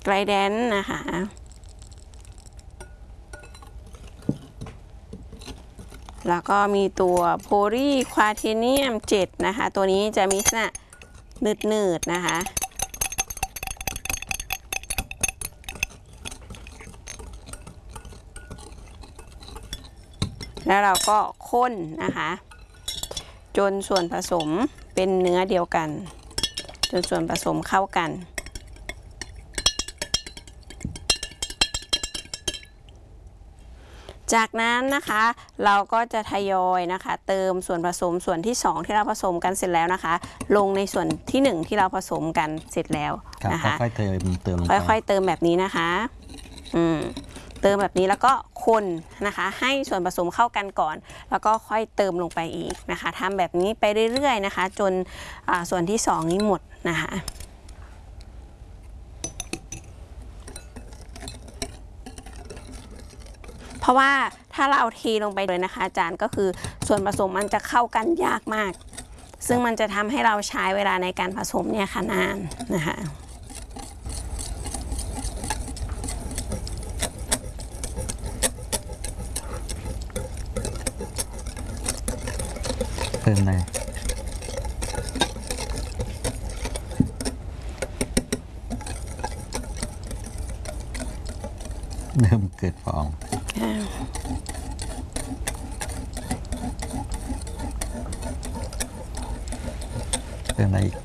ไกลแดนนะคะแล้วก็มีตัวโพลีควาเทเนียม7นะคะตัวนี้จะมีลักษณะหนืดๆนะคะแล้วเราก็ข้นนะคะจนส่วนผสมเป็นเนื้อเดียวกันจนส่วนผสมเข้ากันจากนั้นนะคะเราก็จะทยอยนะคะเติมส่วนผสมส่วนที่2ที่เราผสมกันเสร็จแล้วนะคะลงในส่วนที่1ที่เราผสมกันเสร็จแล้วนะคะค่อยๆเติมค่อยๆเติมแบบนี้นะคะเติมแบบนี้แล้วก็คนนะคะให้ส่วนผสมเข้ากันก่อนแล้วก็ค่อยเติมลงไปอีกนะคะทำแบบนี้ไปเรื่อยๆนะคะจนส่วนที่2นี้หมดนะคะเพราะว่าถ้าเราเอาเทลงไปเลยนะคะอาจารย์ก็คือส่วนผสมมันจะเข้ากันยากมากซึ่งมันจะทำให้เราใช้เวลาในการผสมเนี่ยค่ะนานนะคะเติมเลยเริ่มเกิดฟองเติมอะไรอีก